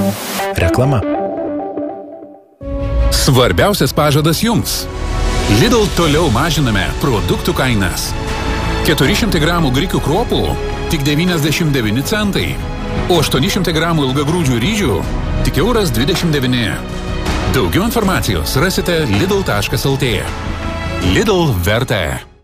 Reklama. Svarbiausias pažadas jums. Lidl toliau mažiname produktų kainas. 400 gramų grikių kruopų tik 99 centai, o 800 gramų ilgagrūdžių ryžių tik €29. Daugiau informacijos rasite lidl.lt. Lidl verta.